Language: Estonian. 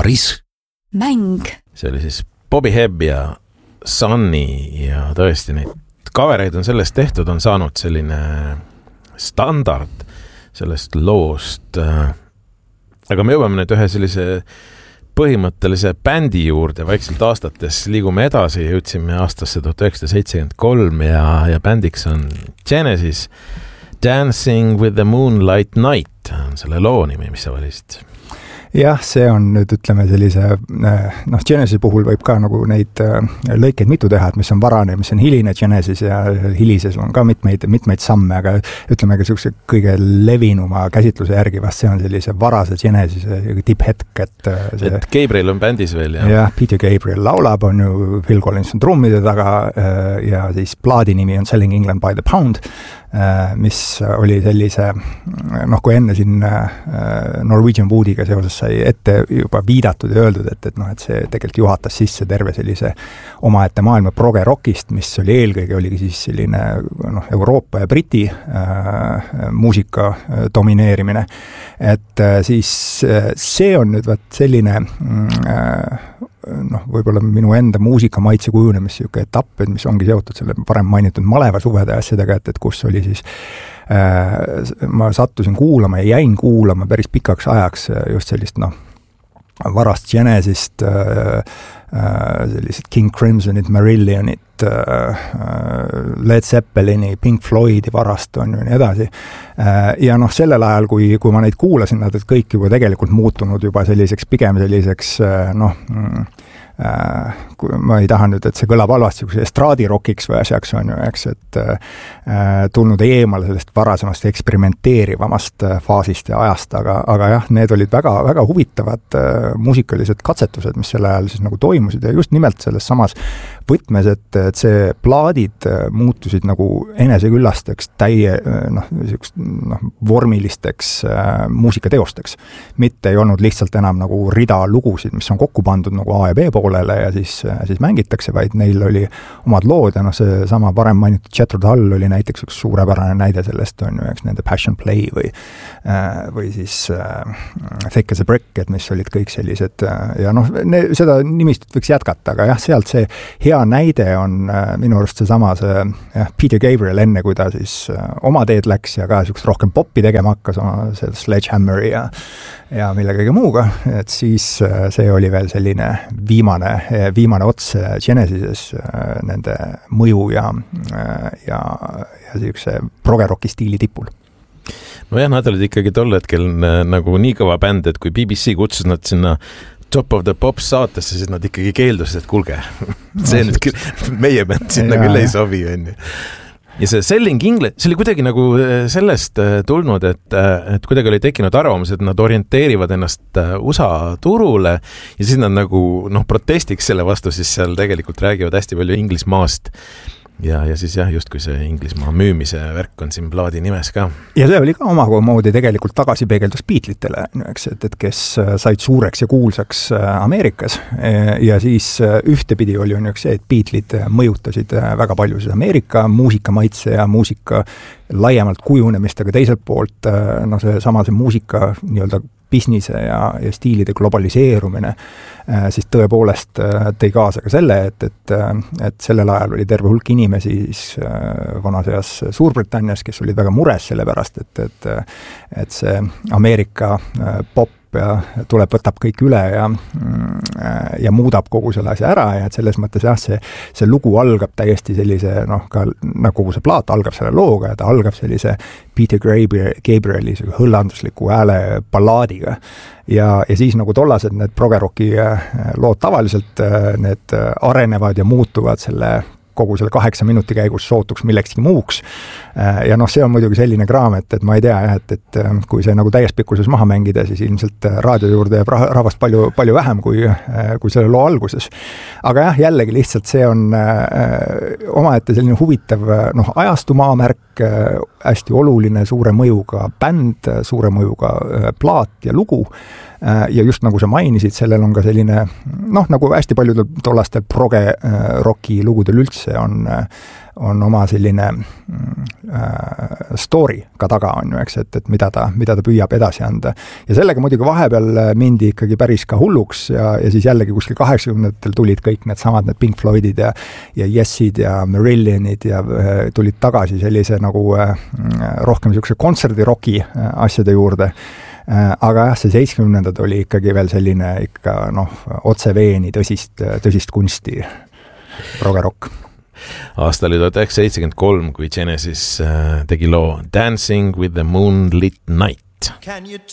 Paris. Mäng. See oli siis Bobby Hebb ja Sunny ja tõesti neid kavereid on sellest tehtud, on saanud selline standard sellest loost. Aga me jõuame nüüd ühe sellise põhimõttelise bändi juurde, vaikselt aastates liigume edasi, jõudsime aastasse 1973 ja bändiks on Genesis. Dancing with the Moonlight Night on selle loo nimi, mis sa valisid. Jah, see on nüüd, ütleme sellise, Genesis puhul võib ka nagu neid lõikeid mitu teha, et mis on varane, mis on hiline Genesis ja hilises on ka mitmeid samme, aga ütleme ka sellise kõige levinuma käsitluse järgi vast see on sellise varase Genesis tipphetk, et Gabriel on bändis veel, jah? Jah, Peter Gabriel laulab, on ju Phil Collins on trummide taga ja siis plaadi nimi on Selling England by the Pound, mis oli sellise, kui enne siin Norwegian Woodiga seoses sai ette juba viidatud ja öeldud, et see tegelikult juhatas sisse terve sellise omaette maailma proge-rockist, mis oli eelkõige oligi siis selline Euroopa ja Briti muusika domineerimine. Et siis see on nüüd selline võib-olla minu enda muusikamaitse kujunemis siuke etapp, et mis ongi seotud selle varem mainitud Maleva suvede asjadega, et kus oli siis ma sattusin kuulama ja jäin kuulama päris pikaks ajaks just sellist varast Genesist, sellised King Crimsonit, Marillionit, Led Zeppelini, Pink Floydi varast on ju nii edasi. Ja sellel ajal, kui ma neid kuulasin, nad kõik juba tegelikult muutunud juba selliseks, pigem selliseks, ma ei taha nüüd, et see kõlab halvasti, kui see estraadirokiks või asjaks on ju, eks, et tulnud eemale sellest varasemast eksperimenteerivamast faasist ja ajast, aga jah, need olid väga, väga huvitavad muusikalised katsetused, mis sel ajal siis nagu toimusid ja just nimelt selles samas võtmes, et see plaadid muutusid nagu eneseküllasteks vormilisteks muusikateosteks. Mitte ei olnud lihtsalt enam nagu rida lugusid, mis on kokku pandud nagu A ja B poolele ja siis mängitakse, vaid neil oli omad lood ja see sama varem mainitud Jethro Tull oli näiteks üks suurepärane näide sellest, on ju, eks nende Passion Play või siis Thick as a Brick, et mis olid kõik sellised ja seda nimistut võiks jätkata, aga jah, sealt see hea näide on minu arust Peter Gabriel enne, kui ta siis oma teed läks ja ka sükst rohkem poppi tegema hakkas oma Sledgehammeri ja mille kõige muuga, et siis see oli veel selline viimane ots Genesises nende mõju ja sellise progerocki stiili tipul. Jah, nad olid ikkagi tol hetkel nagu nii kõva bänd, et kui BBC kutsus nad sinna Top of the Pops saatesse, siis nad ikkagi keeldusid, et kuulge, see nüüd meie bänd sinna küll ei sobi, on ju. Ja see Selling England, see oli kuidagi nagu sellest tulnud, et kuidagi oli tekkinud arvamus, et nad orienteerivad ennast USA turule ja siis nad nagu protestiks selle vastu, siis seal tegelikult räägivad hästi palju Inglismaast. Ja siis jah, just kui see Inglismaa müümise värk on siin plaadi nimes ka. Ja see oli ka omamoodi tegelikult tagasipeegeldus Beatlitele, et kes said suureks ja kuulsaks Ameerikas ja siis ühtepidi oli on see, et Beatlit mõjutasid väga palju siis Ameerika muusikamaitse ja muusika laiemalt kujunemist, aga teiselt poolt see muusika nii-öelda businesse ja stiilide globaliseerumine siis tõepoolest tõi kaasa ka selle, et sellel ajal oli terve hulk inimesi vanaseas Suurbritannias, kes olid väga mures selle pärast, et see Ameerika pop ja võtab kõik üle ja muudab kogu selle asja ära ja et selles mõttes jah, see lugu algab täiesti sellise, ka kogu see plaat algab selle looga ja ta algab sellise Peter Gabrieli hõllandusliku hääle ballaadiga ja siis nagu tollased need progerocki lood tavaliselt need arenevad ja muutuvad kogu selle 8 minuti käigus sootuks millekski muuks. Ja see on muidugi selline kraam, et ma ei tea jah, et kui see nagu täiespikkuses maha mängida, siis ilmselt raadio juurde jääb rahvast palju, palju vähem kui selle loo alguses. Aga jah, jällegi lihtsalt see on omaette selline huvitav ajastu maamärk, hästi oluline suure mõjuga bänd, suure mõjuga plaat ja lugu. Ja just nagu sa mainisid, sellel on ka selline, nagu hästi paljudel tollastel proge-rocki lugudel üldse see on oma selline story ka taga on ju, eks, et mida ta püüab edasi anda. Ja sellega muidugi vahepeal mindi ikkagi päris ka hulluks ja siis jällegi kuskil 80-ndatel tulid kõik need Pink Floydid ja Yesid ja Marillionid ja tulid tagasi sellise nagu rohkem niisuguse kontserdiroki asjade juurde. Aga jah, see 70-ndad oli ikkagi veel selline ikka otse veeni tõsist kunsti progerokk. Aasta oli 1973, kui Genesis tegi loo Dancing with the Moonlit Night. Can you